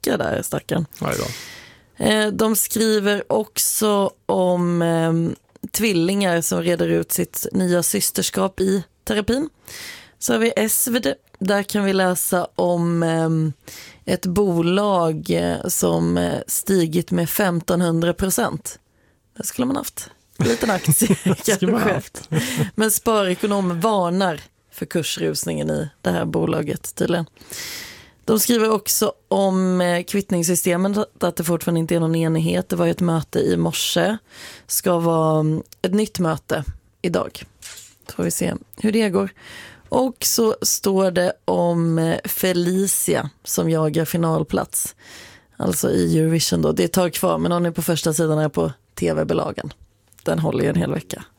vecka där, stackaren. Nej då. De skriver också om tvillingar som reder ut sitt nya systerskap i terapin. Så har vi SvD, där kan vi läsa om ett bolag som stigit med 1500%. Det skulle man haft. En liten aktie kanske. Men Sparekonom varnar för kursrusningen i det här bolaget tydligen. De skriver också om kvittningssystemen, att det fortfarande inte är någon enighet. Det var ju ett möte i morse. Ska vara ett nytt möte idag. Så får vi se hur det går. Och så står det om Felicia som jagar finalplats. Alltså i Eurovision då. Det tar kvar, men hon är på första sidan här på tv-belagen. Den håller ju en hel vecka.